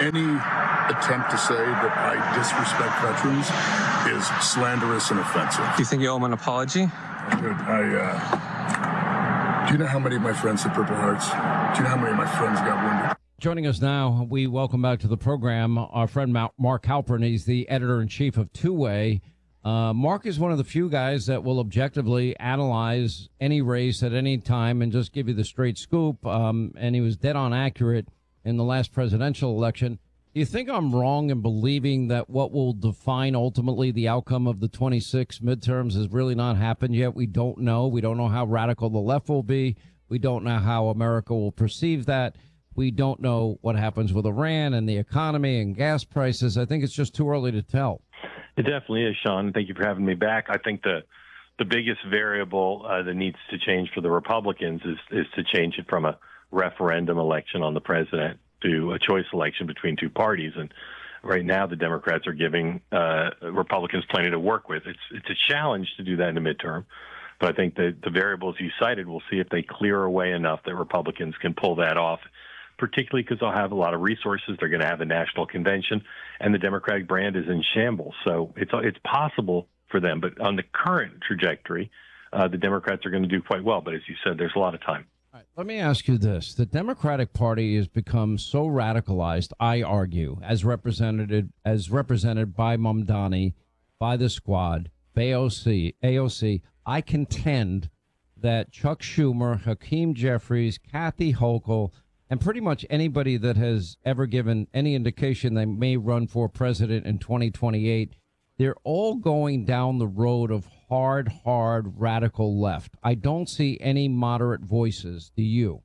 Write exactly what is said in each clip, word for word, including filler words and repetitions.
any attempt to say that I disrespect veterans is slanderous and offensive. Do you think you owe him an apology? Dude, I, uh, do you know how many of my friends had Purple Hearts? Do you know how many of my friends got wounded? Joining us now, we welcome back to the program our friend Mark Halperin. He's the editor-in-chief of Two-Way. Uh, Mark is one of the few guys that will objectively analyze any race at any time and just give you the straight scoop. Um, and he was dead on accurate in the last presidential election. Do you think I'm wrong in believing that what will define ultimately the outcome of the twenty-six midterms has really not happened yet? We don't know. We don't know how radical the left will be. We don't know how America will perceive that. We don't know what happens with Iran and the economy and gas prices. I think it's just too early to tell. It definitely is, Sean. Thank you for having me back. I think the the biggest variable uh, that needs to change for the Republicans is is to change it from a referendum election on the president to a choice election between two parties. And right now, the Democrats are giving uh, Republicans plenty to work with. It's it's a challenge to do that in the midterm. But I think the the variables you cited, we'll see if they clear away enough that Republicans can pull that off, particularly because they'll have a lot of resources. They're going to have a national convention, and the Democratic brand is in shambles. So it's it's possible for them. But on the current trajectory, uh, the Democrats are going to do quite well. But as you said, there's a lot of time. All right, let me ask you this. The Democratic Party has become so radicalized, I argue, as represented, as represented by Mamdani, by the Squad, by A O C, A O C. I contend that Chuck Schumer, Hakeem Jeffries, Kathy Hochul, and pretty much anybody that has ever given any indication they may run for president in twenty twenty-eight, they're all going down the road of hard, hard, radical left. I don't see any moderate voices. Do you?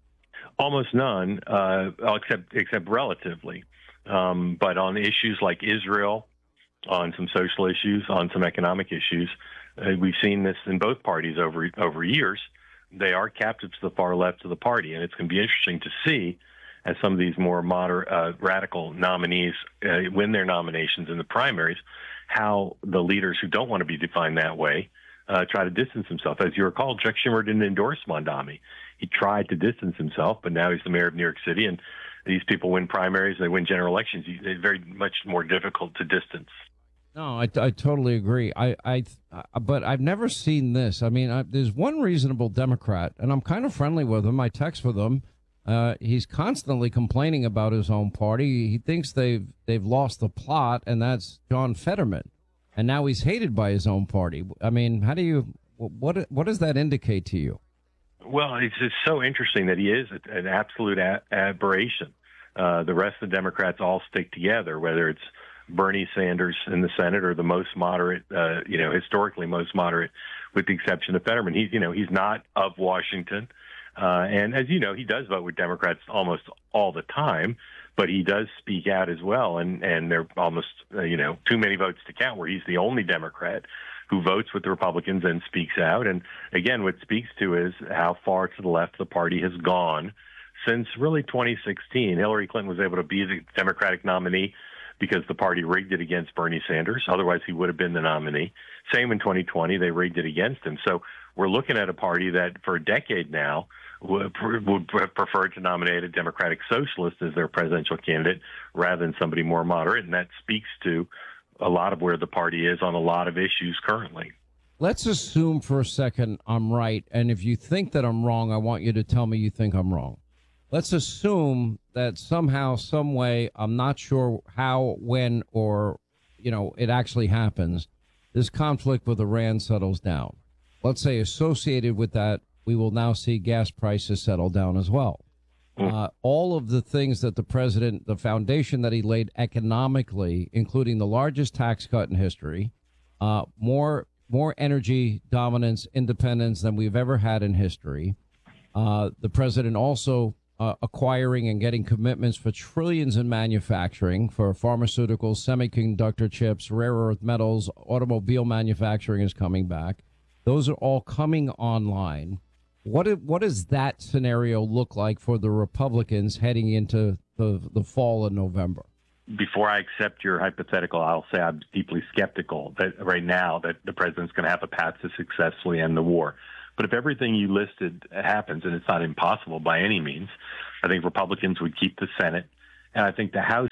Almost none, uh, except except relatively. Um, but on issues like Israel, on some social issues, on some economic issues, uh, we've seen this in both parties over over years. They are captive to the far left of the party, and it's going to be interesting to see as some of these more moderate, uh, radical nominees uh, win their nominations in the primaries, how the leaders who don't want to be defined that way uh, try to distance themselves. As you recall, Chuck Schumer didn't endorse Mamdani. He tried to distance himself, but now he's the mayor of New York City, and these people win primaries, they win general elections. It's very much more difficult to distance. No, I, I totally agree. I, I, but I've never seen this. I mean, I, there's one reasonable Democrat, and I'm kind of friendly with him. I text with him. Uh, he's constantly complaining about his own party. He thinks they've they've lost the plot, and that's John Fetterman. And now he's hated by his own party. I mean, how do you what what does that indicate to you? Well, it's just so interesting that he is an absolute a- aberration. Uh, the rest of the Democrats all stick together, whether it's Bernie Sanders in the Senate or the most moderate, uh, you know, historically most moderate, with the exception of Fetterman. He's, you know, he's not of Washington. Uh, and as you know, he does vote with Democrats almost all the time, but he does speak out as well. And, and they're almost, uh, you know, too many votes to count where he's the only Democrat who votes with the Republicans and speaks out. And again, what speaks to is how far to the left the party has gone since really twenty sixteen. Hillary Clinton was able to be the Democratic nominee because the party rigged it against Bernie Sanders. Otherwise, he would have been the nominee. Same in twenty twenty. They rigged it against him. So we're looking at a party that for a decade now would, would prefer to nominate a Democratic socialist as their presidential candidate rather than somebody more moderate. And that speaks to a lot of where the party is on a lot of issues currently. Let's assume for a second I'm right. And if you think that I'm wrong, I want you to tell me you think I'm wrong. Let's assume that somehow, some way, I'm not sure how, when, or, you know, it actually happens, this conflict with Iran settles down. Let's say associated with that, we will now see gas prices settle down as well. Uh, all of the things that the president, the foundation that he laid economically, including the largest tax cut in history, uh, more more energy dominance, independence than we've ever had in history. Uh, the president also Uh, acquiring and getting commitments for trillions in manufacturing for pharmaceuticals, semiconductor chips, rare earth metals, automobile manufacturing is coming back. Those are all coming online. What it, what does that scenario look like for the Republicans heading into the, the fall in November? Before I accept your hypothetical, I'll say I'm deeply skeptical that right now that the president's going to have a path to successfully end the war. But if everything you listed happens, and it's not impossible by any means, I think Republicans would keep the Senate. And I think the House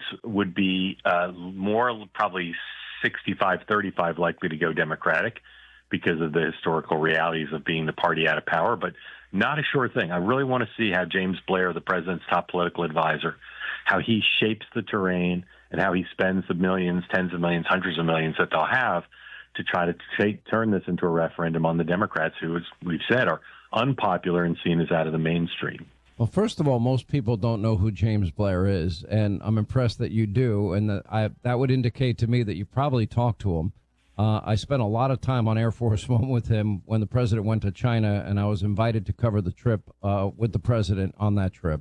would be uh, more probably sixty-five thirty-five likely to go Democratic because of the historical realities of being the party out of power, but not a sure thing. I really want to see how James Blair, the president's top political advisor, how he shapes the terrain and how he spends the millions, tens of millions, hundreds of millions that they'll have to try to take, turn this into a referendum on the Democrats who, as we've said, are unpopular and seen as out of the mainstream. Well, first of all, most people don't know who James Blair is, and I'm impressed that you do, and that, I, that would indicate to me that you probably talked to him. Uh, I spent a lot of time on Air Force One with him when the president went to China, and I was invited to cover the trip uh, with the president on that trip.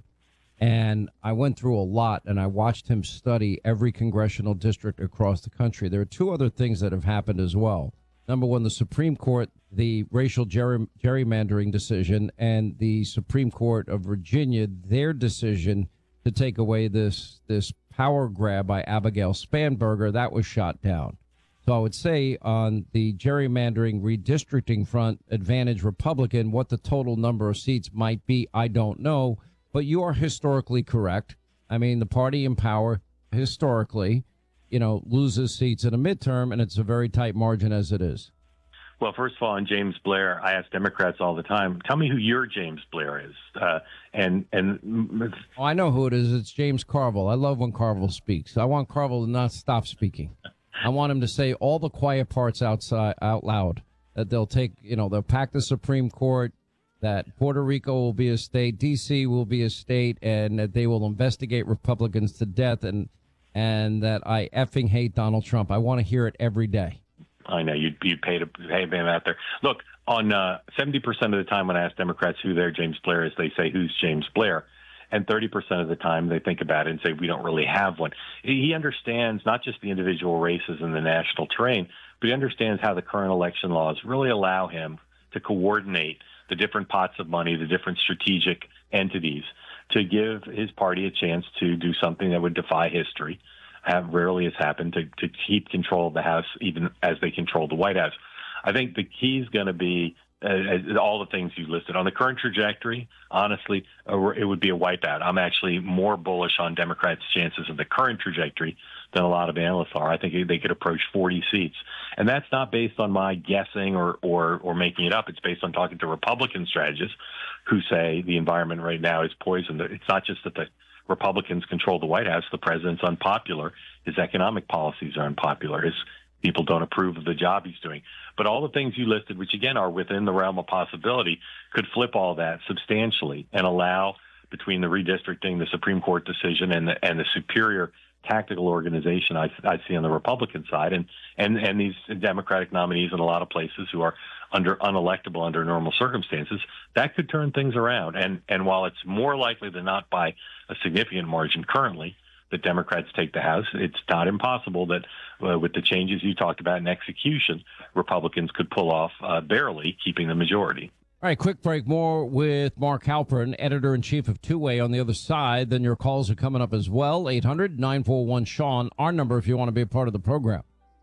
And I went through a lot, and I watched him study every congressional district across the country. There are two other things that have happened as well. Number one, the Supreme Court, the racial gerry- gerrymandering decision, and the Supreme Court of Virginia, their decision to take away this this power grab by Abigail Spanberger, that was shot down. So I would say on the gerrymandering redistricting front, advantage Republican. What the total number of seats might be, I don't know. But you are historically correct. I mean, the party in power historically, you know, loses seats in a midterm, and it's a very tight margin as it is. Well, first of all, on James Blair, I ask Democrats all the time, tell me who your James Blair is. Uh, and and oh, I know who it is. It's James Carville. I love when Carville speaks. I want Carville to not stop speaking. I want him to say all the quiet parts outside out loud. That they'll take, you know, they'll pack the Supreme Court, that Puerto Rico will be a state, D C will be a state, and that they will investigate Republicans to death, and and that I effing hate Donald Trump. I want to hear it every day. I know you'd you'd pay to pay him out there. Look, on uh, seventy percent of the time when I ask Democrats who their James Blair is, they say, who's James Blair? And thirty percent of the time they think about it and say, we don't really have one. He understands not just the individual races in the national terrain, but he understands how the current election laws really allow him to coordinate the different pots of money, the different strategic entities, to give his party a chance to do something that would defy history. Have rarely has happened, to, to keep control of the House, even as they control the White House. I think the key is going to be uh, all the things you listed. On the current trajectory, honestly, uh, it would be a wipeout. I'm actually more bullish on Democrats' chances of the current trajectory than a lot of analysts are. I think they could approach forty seats. And that's not based on my guessing or, or, or making it up. It's based on talking to Republican strategists who say the environment right now is poisoned. It's not just that the Republicans control the White House. The president's unpopular. His economic policies are unpopular. His people don't approve of the job he's doing. But all the things you listed, which again are within the realm of possibility, could flip all that substantially and allow, between the redistricting, the Supreme Court decision, and the, and the superior tactical organization I, I see on the Republican side, and, and, and these Democratic nominees in a lot of places who are under unelectable under normal circumstances, that could turn things around. And, and while it's more likely than not by a significant margin currently that Democrats take the House, it's not impossible that uh, with the changes you talked about in execution, Republicans could pull off uh, barely keeping the majority. All right, quick break. More with Mark Halperin, editor-in-chief of Two-Way, on the other side. Then your calls are coming up as well. eight hundred nine four one Sean, our number if you want to be a part of the program.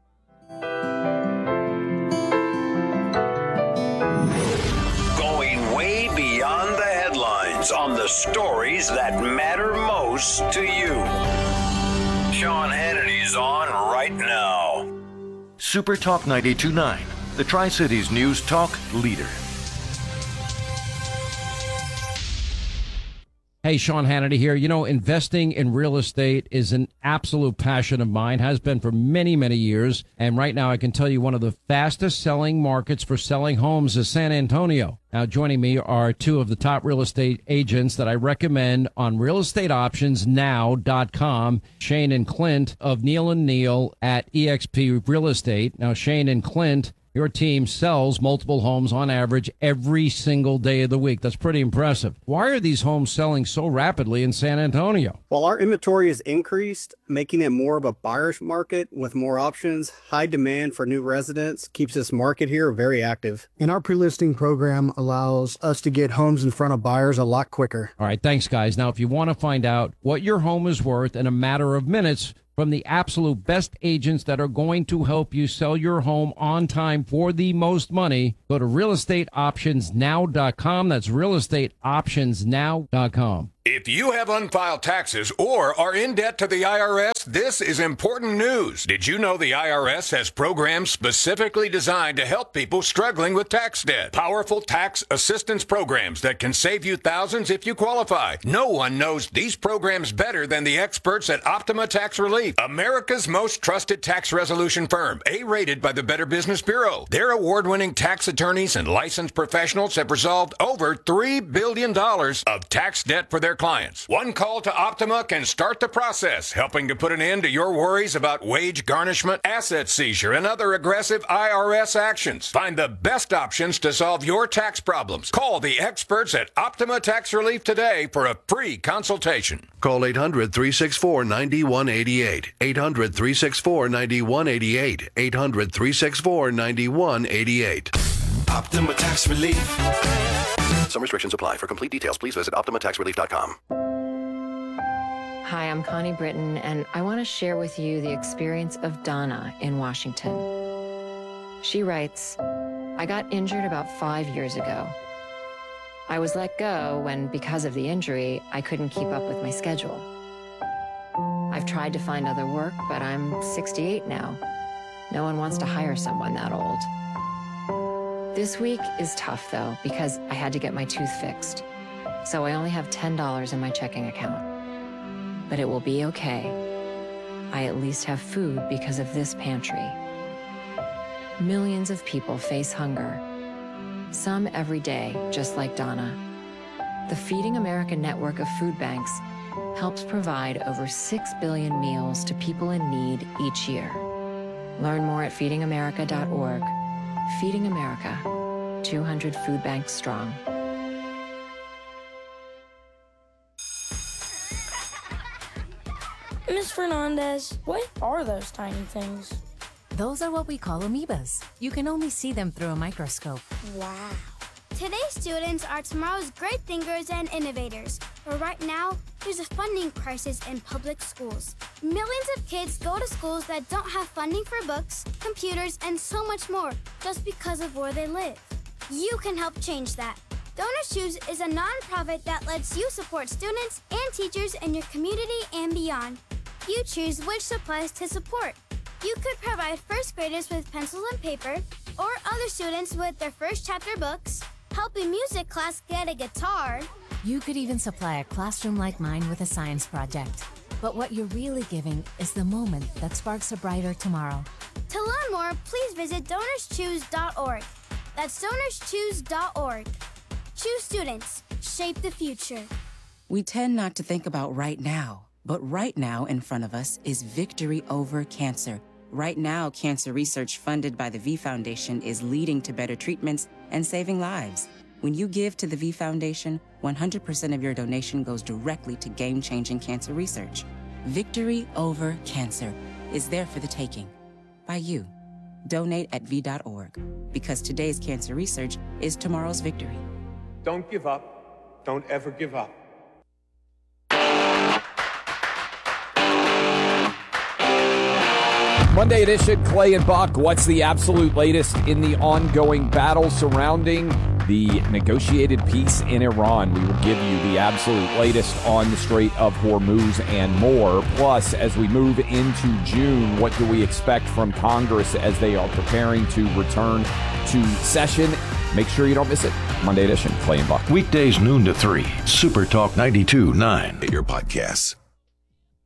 Going way beyond the headlines on the stories that matter most to you. Sean Hannity's on right now. Super Talk ninety-two point nine, the Tri-Cities News Talk leader. Hey, Sean Hannity here. You know, investing in real estate is an absolute passion of mine, has been for many, many years. And right now I can tell you one of the fastest selling markets for selling homes is San Antonio. Now, joining me are two of the top real estate agents that I recommend on real estate options now dot com, Shane and Clint of Neal and Neal at E X P Real Estate. Now, Shane and Clint, your team sells multiple homes on average every single day of the week. That's pretty impressive. Why are these homes selling so rapidly in San Antonio? Well, our inventory is increased, making it more of a buyer's market with more options. High demand for new residents keeps this market here very active. And our pre-listing program allows us to get homes in front of buyers a lot quicker. All right, thanks, guys. Now, if you want to find out what your home is worth in a matter of minutes from the absolute best agents that are going to help you sell your home on time for the most money, go to real estate options now dot com. That's real estate options now dot com. If you have unfiled taxes or are in debt to the I R S, this is important news. Did you know the I R S has programs specifically designed to help people struggling with tax debt? Powerful tax assistance programs that can save you thousands if you qualify. No one knows these programs better than the experts at Optima Tax Relief, America's most trusted tax resolution firm, A-rated by the Better Business Bureau. Their award-winning tax attorneys and licensed professionals have resolved over three billion dollars of tax debt for their clients. One call to Optima can start the process, helping to put an end to your worries about wage garnishment, asset seizure, and other aggressive I R S actions. Find the best options to solve your tax problems. Call the experts at Optima Tax Relief today for a free consultation. Call eight hundred, three six four, nine one eight eight. eight hundred, three six four, nine one eight eight. eight hundred, three six four, nine one eight eight. Optima Tax Relief. Some restrictions apply. For complete details, please visit optima tax relief dot com. Hi, I'm Connie Britton, and I want to share with you the experience of Donna in Washington. She writes, I got injured about five years ago. I was let go when, because of the injury, I couldn't keep up with my schedule. I've tried to find other work, but I'm sixty-eight now. No one wants to hire someone that old. This week is tough, though, because I had to get my tooth fixed. So I only have ten dollars in my checking account. But it will be okay. I at least have food because of this pantry. Millions of people face hunger. Some every day, just like Donna. The Feeding America network of food banks helps provide over six billion meals to people in need each year. Learn more at feeding america dot org. Feeding America, two hundred food banks strong. Miz Fernandez, what are those tiny things? Those are what we call amoebas. You can only see them through a microscope. Wow. Today's students are tomorrow's great thinkers and innovators. But right now, there's a funding crisis in public schools. Millions of kids go to schools that don't have funding for books, computers, and so much more just because of where they live. You can help change that. Donors Choose is a nonprofit that lets you support students and teachers in your community and beyond. You choose which supplies to support. You could provide first graders with pencils and paper, or other students with their first chapter books, help a music class get a guitar. You could even supply a classroom like mine with a science project. But what you're really giving is the moment that sparks a brighter tomorrow. To learn more, please visit donors choose dot org. That's donors choose dot org. Choose students. Shape the future. We tend not to think about right now, but right now in front of us is victory over cancer. Right now, cancer research funded by the V Foundation is leading to better treatments and saving lives. When you give to the V Foundation, one hundred percent of your donation goes directly to game-changing cancer research. Victory over cancer is there for the taking. By you. Donate at V dot org. Because today's cancer research is tomorrow's victory. Don't give up. Don't ever give up. Monday edition, Clay and Buck. What's the absolute latest in the ongoing battle surrounding the negotiated peace in Iran? We will give you the absolute latest on the Strait of Hormuz and more. Plus, as we move into June, what do we expect from Congress as they are preparing to return to session? Make sure you don't miss it. Monday edition, Clay and Buck. Weekdays noon to three, Super Talk ninety-two point nine. Your podcasts.